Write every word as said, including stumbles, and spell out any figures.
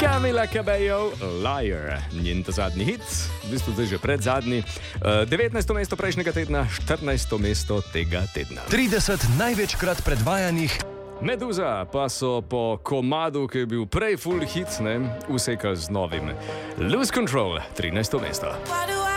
Camila Cabello, Liar, njen ta zadnji hit, v bistvu zdaj že pred zadnji. devetnajsto mesto prejšnjega tedna, štirinajsto mesto tega tedna. trideset največkrat predvajanih. Meduza pa so po komadu, ki je bil prej full hit, ne, usekali z novim. Lose Control, trinajsto mesto.